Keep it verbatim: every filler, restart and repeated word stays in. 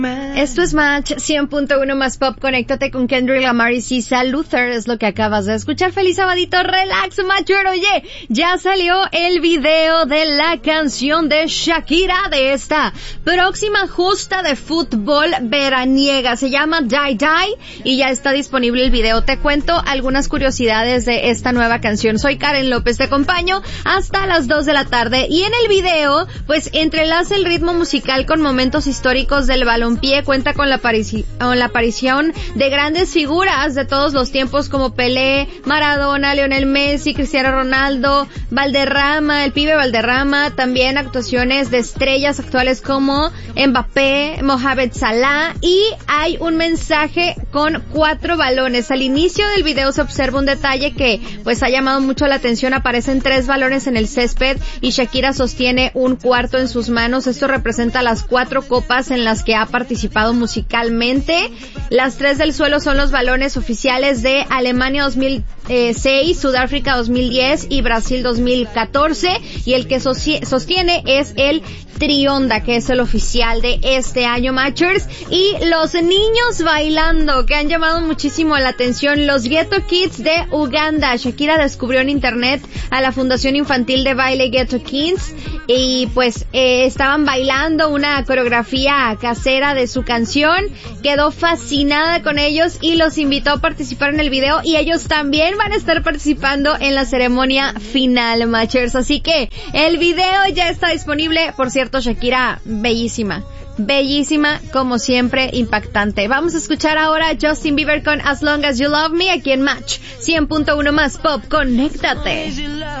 Esto es Match cien punto uno más Pop. Conéctate con Kendrick Lamar y Cisa Luther. Es lo que acabas de escuchar. Feliz sabadito, relax, Matcher. Oye, ya salió el video de la canción de Shakira de esta próxima justa de fútbol veraniega. Se llama Die Die y ya está disponible el video. Te cuento algunas curiosidades de esta nueva canción. Soy Karen López, te acompaño hasta las dos de la tarde. Y en el video, pues entrelaza el ritmo musical con momentos históricos del balón pie, cuenta con la, aparici- con la aparición de grandes figuras de todos los tiempos como Pelé, Maradona, Lionel Messi, Cristiano Ronaldo, Valderrama, el pibe Valderrama, también actuaciones de estrellas actuales como Mbappé, Mohamed Salah, y hay un mensaje con cuatro balones. Al inicio del video se observa un detalle que pues ha llamado mucho la atención. Aparecen tres balones en el césped y Shakira sostiene un cuarto en sus manos. Esto representa las cuatro copas en las que ha participado musicalmente. Las tres del suelo son los balones oficiales de Alemania dos mil seis, Sudáfrica dos mil diez y Brasil dos mil catorce, y el que sostiene es el Trionda, que es el oficial de este año, Matchers. Y los niños bailando, que han llamado muchísimo la atención, los Ghetto Kids de Uganda. Shakira descubrió en internet a la Fundación Infantil de Baile Ghetto Kids y pues eh, estaban bailando una coreografía casera de su canción. Quedó fascinada con ellos y los invitó a participar en el video, y ellos también van a estar participando en la ceremonia final, Matchers. Así que el video ya está disponible. Por cierto, Shakira, bellísima, bellísima, como siempre, impactante. Vamos a escuchar ahora a Justin Bieber con As Long As You Love Me aquí en Match cien punto uno más Pop. Conéctate.